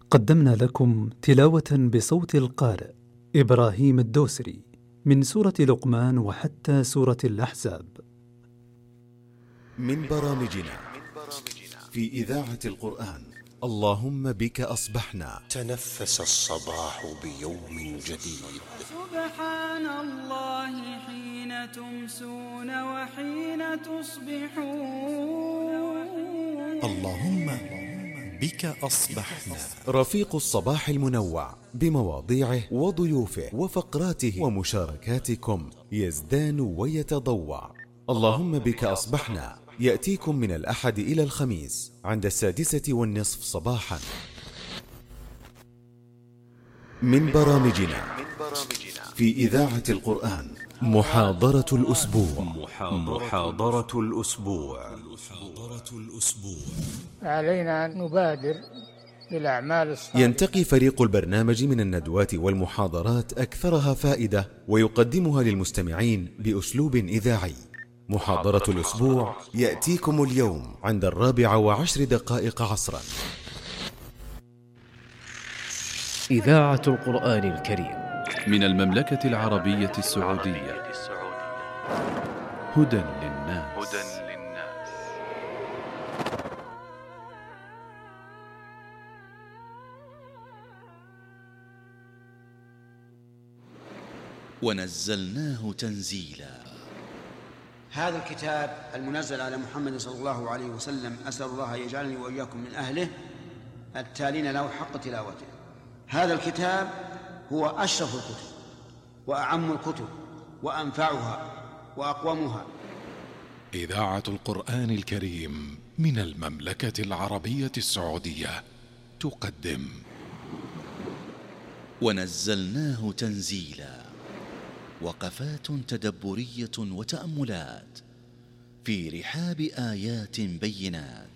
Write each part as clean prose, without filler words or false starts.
قدمنا لكم تلاوة بصوت القارئ إبراهيم الدوسري من سورة لقمان وحتى سورة الأحزاب. من برامجنا في إذاعة القرآن. اللهم بك أصبحنا. تنفس الصباح بيوم جديد. سبحان الله حين تمسون وحين تصبحون. اللهم بك أصبحنا. رفيق الصباح المنوع بمواضيعه وضيوفه وفقراته ومشاركاتكم يزدان ويتضوع. اللهم بك أصبحنا يأتيكم من الأحد إلى الخميس عند 6:30 صباحا. من برامجنا في إذاعة القرآن. محاضرة الأسبوع. محاضرة الأسبوع. علينا أن نبادر بالأعمال الصالحة. ينتقي فريق البرنامج من الندوات والمحاضرات أكثرها فائدة ويقدمها للمستمعين بأسلوب إذاعي. محاضرة الأسبوع يأتيكم اليوم عند 4:10 عصرا. إذاعة القرآن الكريم من المملكة العربية السعودية. هدى للناس. ونزلناه تنزيلا. هذا الكتاب المنزل على محمد صلى الله عليه وسلم أسأل الله يجعلني وإياكم من أهله التالين له حق تلاوته. هذا الكتاب هو أشرف الكتب وأعم الكتب وأنفعها وأقومها. إذاعة القرآن الكريم من المملكة العربية السعودية تقدم ونزلناه تنزيلا. وقفات تدبرية وتأملات في رحاب آيات بينات.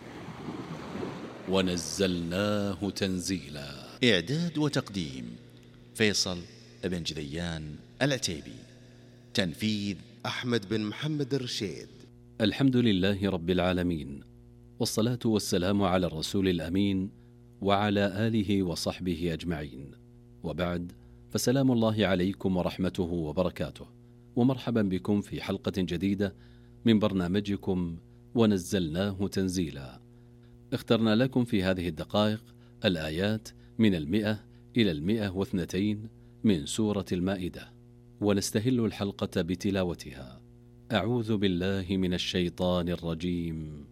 ونزلناه تنزيلا. إعداد وتقديم فيصل بن جذيان العتيبي. تنفيذ أحمد بن محمد الرشيد. الحمد لله رب العالمين، والصلاة والسلام على الرسول الأمين وعلى آله وصحبه أجمعين، وبعد، فسلام الله عليكم ورحمته وبركاته، ومرحبا بكم في حلقة جديدة من برنامجكم ونزلناه تنزيلا. اخترنا لكم في هذه الدقائق الآيات من 100 إلى 102 من سورة المائدة، ونستهل الحلقة بتلاوتها. أعوذ بالله من الشيطان الرجيم.